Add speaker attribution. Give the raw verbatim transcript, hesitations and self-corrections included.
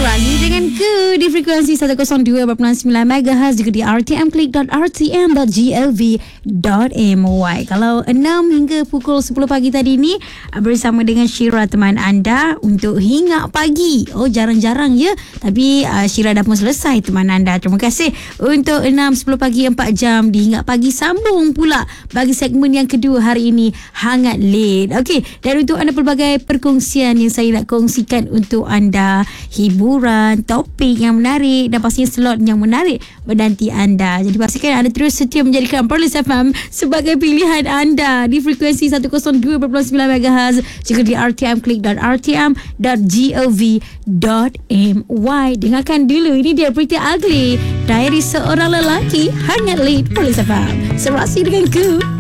Speaker 1: Serasi dengan ku di frekuensi seratus dua perpuluhan sembilan megahertz, juga di r t m click dot r t m dot gov dot my. Kalau enam hingga pukul sepuluh pagi tadi ni bersama dengan Syira teman anda untuk hingga pagi. Oh, jarang-jarang ya, tapi uh, Syira dah pun selesai teman anda. Terima kasih untuk enam sepuluh pagi empat jam di hingga pagi. Sambung pula bagi segmen yang kedua hari ini, Hangat Late. Okey, dan untuk anda pelbagai perkongsian yang saya nak kongsikan untuk anda, hiburan, topik yang menarik dan pastinya slot yang menarik menanti anda. Jadi pastikan anda terus setia menjadikan Perlis F M sebagai pilihan anda di frekuensi seratus dua perpuluhan sembilan megahertz, juga di r t m click dot r t m dot gov dot my. Dengarkan dulu, ini dia Pretty Ugly, Diary Seorang Lelaki, Hangat Late, Perlis F M. Serasi dengan ku.